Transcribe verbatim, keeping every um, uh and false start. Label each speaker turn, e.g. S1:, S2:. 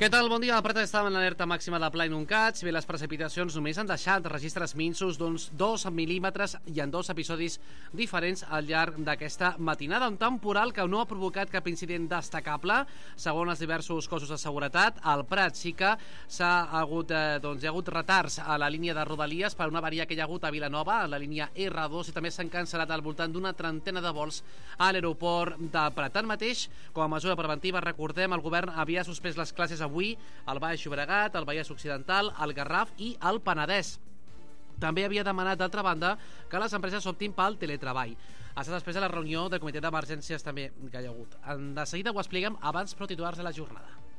S1: Què tal? Bon dia. A Prat estava en l'alerta màxima de pla inundats. Bé, les precipitacions només han deixat registres minsos d'uns dos mil·límetres i en dos episodis diferents al llarg d'aquesta matinada. Un temporal que no ha provocat cap incident destacable. Segons els diversos cossos de seguretat, al Prat sí que s'ha hagut, eh, doncs, hi ha hagut retards a la línia de Rodalies per una avaria que hi ha hagut a Vilanova, a la línia erre dos, i també s'han cancel·lat al voltant d'una trentena de vols a l'aeroport de Prat. Tanmateix, com a mesura preventiva, recordem, el govern havia suspès les classes avui al Baix Llobregat, al Vallès Occidental, al Garraf i al Penedès. També havia demanat, d'altra banda, que les empreses optin pel teletreball. Ha estat després de la reunió del comitè d'emergències també que hi ha hagut. De seguida ho expliquem, abans però titulars de la jornada.